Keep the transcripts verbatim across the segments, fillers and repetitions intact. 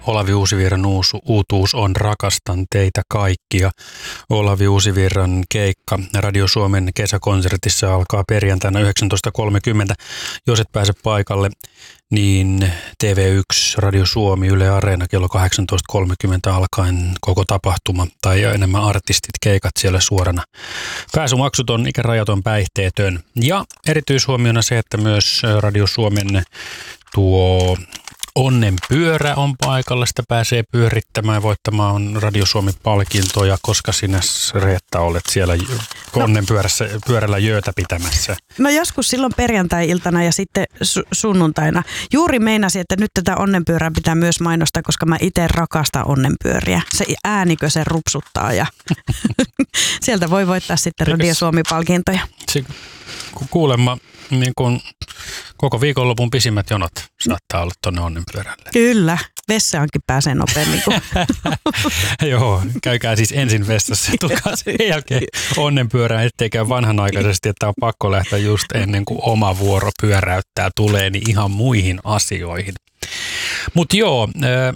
Olavi Uusivirran uusu, uutuus on Rakastan teitä kaikkia. Olavi Uusivirran keikka Radio Suomen kesäkonsertissa alkaa perjantaina yhdeksäntoista kolmekymmentä. Jos et pääse paikalle, niin T V yksi, Radio Suomi, Yle Areena kello kahdeksantoista kolmekymmentä alkaen koko tapahtuma tai enemmän artistit, keikat siellä suorana. Pääsymaksuton, ikärajaton, päihteetön. Ja erityishuomiona se, että myös Radio Suomen tuo Onnenpyörä on paikalla, sitä pääsee pyörittämään ja voittamaan Radio Suomi-palkintoja, koska sinä, Reetta, olet siellä Onnenpyörässä pyörällä jöötä pitämässä. No joskus silloin perjantai-iltana ja sitten su- sunnuntaina. Juuri meinasin, että nyt tätä Onnenpyörää pitää myös mainostaa, koska mä itse rakastan Onnenpyöriä. Se äänikö se rupsuttaa ja sieltä voi voittaa sitten Radio Suomi-palkintoja. Kuulemma niin kun koko viikonlopun pisimmät jonot saattaa olla tuonne Onnenpyörälle. Kyllä, vessaankin pääsee nopeammin. Kuin. Joo, käykää siis ensin vessassa ja tulkaa sen jälkeen Onnenpyörään, ettei käy vanhanaikaisesti, että on pakko lähteä just ennen kuin oma vuoro pyöräyttää tulee niin ihan muihin asioihin. Mutta joo,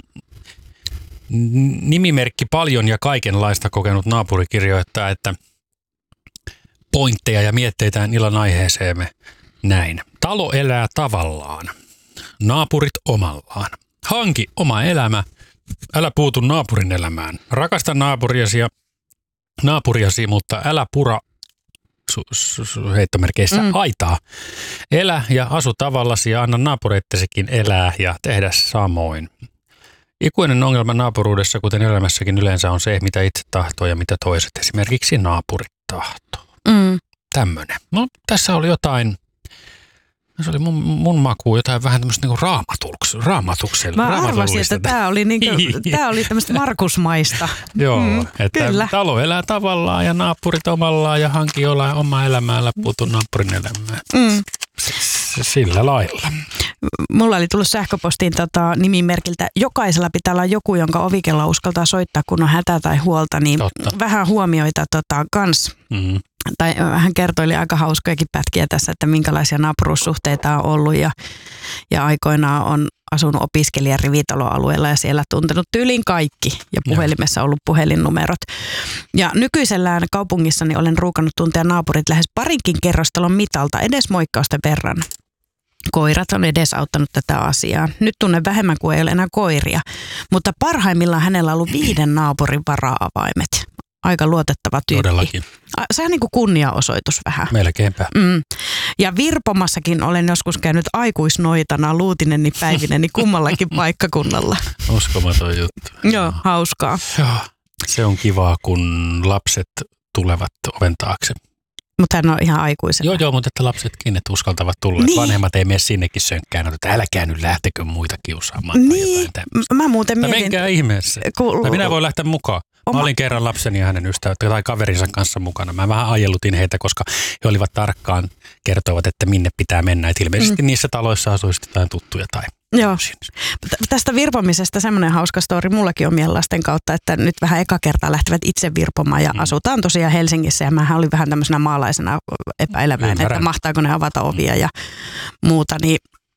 nimimerkki paljon ja kaikenlaista kokenut naapuri kirjoittaa, että pointteja ja mietteitään illan aiheeseemme näin. Talo elää tavallaan. Naapurit omallaan. Hanki oma elämä. Älä puutu naapurin elämään. Rakasta naapuriasi, ja, naapuriasi mutta älä pura su, su, su, heittomerkeissä mm. aitaa. Elä ja asu tavallasi ja anna naapureittesikin elää ja tehdä samoin. Ikuinen ongelma naapuruudessa, kuten elämässäkin yleensä, on se, mitä itse tahtoo ja mitä toiset, esimerkiksi naapurit tahtoo. Mm. Tämmöinen. No tässä oli jotain, se oli mun, mun makuun jotain vähän tämmöistä niinku raamatuksella. Mä arvasin, että tämä oli, niinku, tää oli tämmöistä Markusmaista. Joo, mm, että kyllä. Talo elää tavallaan ja naapurit omallaan ja hanki olla oma elämää, älä puutu naapurin elämään. Mm. Sillä lailla. Mulla oli tullut sähköpostiin tota, nimimerkiltä, jokaisella pitää olla joku, jonka ovikello uskaltaa soittaa, kun on hätä tai huolta, niin Totta. vähän huomioita tota, kans. Mm-hmm. Tai hän kertoili aika hauskojakin pätkiä tässä, että minkälaisia naapuruussuhteita on ollut ja, ja aikoinaan on asunut opiskelijan rivitaloalueella ja siellä tuntenut tyylin kaikki ja puhelimessa ollut puhelinnumerot. Ja nykyisellään kaupungissani olen ruukannut tuntea naapurit lähes parinkin kerrostalon mitalta edes moikkausten verran. Koirat on edesauttanut tätä asiaa. Nyt tunnen vähemmän kuin ei ole enää koiria, mutta parhaimmillaan hänellä on ollut viiden naapurin vara-avaimet. Aika luotettava tyyppi. Todellakin. Se on niin kuin kunniaosoitus vähän. Melkeinpä. Mm. Ja Virpomassakin olen joskus käynyt aikuisnoitana luutineni päivineni kummallakin paikkakunnalla. Uskomaton juttu. Joo, hauskaa. Joo, se on kivaa, kun lapset tulevat oven taakse. Mutta hän on ihan aikuisena. Joo, joo, mutta että lapsetkin että uskaltavat tulla. Niin. Vanhemmat ei mene sinnekin sönkkään, että älkää nyt lähtekö muita kiusaamaan. Niin, mä muuten mietin. Menkää ihmeessä. Kun... Tai minä voin lähteä mukaan. Oma... Mä olin kerran lapseni ja hänen ystävät tai kaverinsa kanssa mukana. Mä vähän ajelutin heitä, koska he olivat tarkkaan, kertoivat, että minne pitää mennä. Et ilmeisesti mm. niissä taloissa asuisi jotain tuttuja tai... Joo. Tästä virpomisesta semmoinen hauska story mullakin omien lasten kautta, että nyt vähän eka kertaa lähtevät itse virpomaan ja mm. asutaan tosiaan Helsingissä ja mähän olin vähän tämmöisenä maalaisena epäileväinen, että mahtaako ne avata ovia ja muuta, niin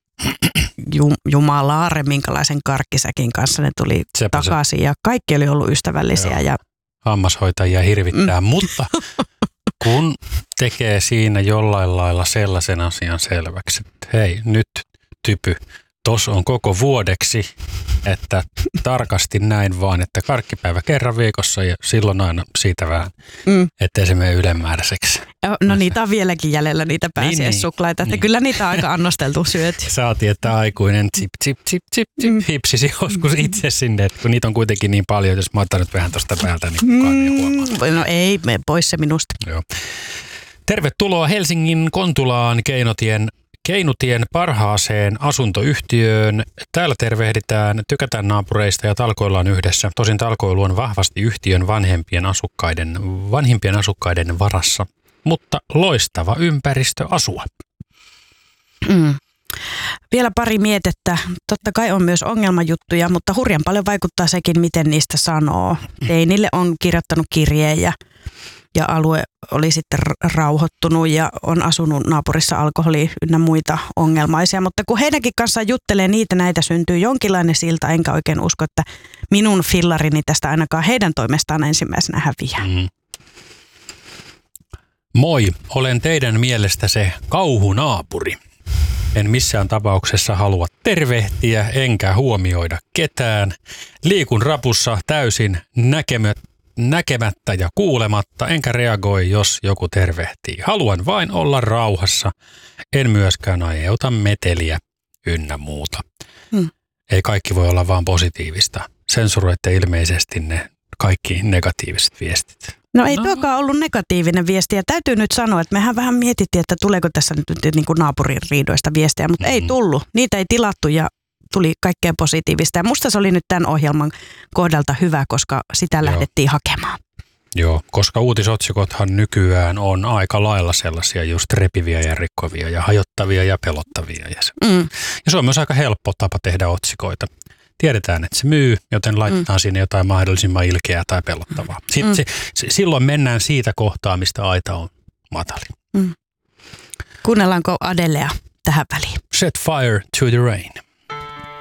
jumalaare, minkälaisen karkkisäkin kanssa ne tuli Sepä takaisin se. Ja kaikki oli ollut ystävällisiä. Joo. Ja hammashoitajia hirvittää, mm. mutta kun tekee siinä jollain lailla sellaisen asian selväksi, että hei nyt typy, tos on koko vuodeksi, että tarkasti näin vaan, että karkkipäivä kerran viikossa ja silloin aina siitä vähän, mm. ettei se mene ylenmääräiseksi. No niitä on vieläkin jäljellä niitä pääsiäissuklaita, niin, että niin. Kyllä niitä on aika annosteltu syöty. Saatiin, että aikuinen tsip, tsip, tsip, tsip, tsip, mm. hipsisi joskus itse sinne, että kun niitä on kuitenkin niin paljon, jos mä otan nyt vähän tuosta päältä, niin kukaan mm. ei huomaa. No ei, mene pois se minusta. Joo. Tervetuloa Helsingin Kontulaan Keinotien Keinutien parhaaseen asuntoyhtiöön. Täällä tervehditään, tykätään naapureista ja talkoillaan yhdessä. Tosin talkoilu on vahvasti yhtiön vanhempien asukkaiden, vanhimpien asukkaiden varassa, mutta loistava ympäristö asua. Mm. Vielä pari mietettä. Totta kai on myös ongelmajuttuja, mutta hurjan paljon vaikuttaa sekin, miten niistä sanoo. Teinille on kirjoittanut kirjeen ja ja alue oli sitten rauhoittunut ja on asunut naapurissa alkoholi ynnä muita ongelmaisia. Mutta kun heidänkin kanssaan juttelee niitä, näitä syntyy jonkinlainen silta, enkä oikein usko, että minun fillarini tästä ainakaan heidän toimestaan ensimmäisenä häviää. Mm. Moi, olen teidän mielestä se kauhunaapuri. En missään tapauksessa halua tervehtiä enkä huomioida ketään. Liikun rapussa täysin näkemä, näkemättä ja kuulematta, enkä reagoi, jos joku tervehtii. Haluan vain olla rauhassa. En myöskään aiheuta meteliä ynnä muuta. Hmm. Ei kaikki voi olla vaan positiivista. Sensuroitte ilmeisesti ne kaikki negatiiviset viestit. No ei no. tuokaan ollut negatiivinen viesti ja täytyy nyt sanoa, että mehän vähän mietittiin, että tuleeko tässä nyt niin kuin naapurin riidoista viestejä, mutta mm-hmm. ei tullut. Niitä ei tilattu ja tuli kaikkea positiivista ja musta se oli nyt tämän ohjelman kohdalta hyvä, koska sitä Joo. lähdettiin hakemaan. Joo, koska uutisotsikothan nykyään on aika lailla sellaisia just repiviä ja rikkovia ja hajottavia ja pelottavia. Ja se, mm. ja se on myös aika helppo tapa tehdä otsikoita. Tiedetään, että se myy, joten laitetaan mm. sinne jotain mahdollisimman ilkeää tai pelottavaa. Sitten mm. se, se, silloin mennään siitä kohtaa, mistä aita on matali. Mm. Kuunnellaanko Adelea tähän väliin? Set fire to the rain.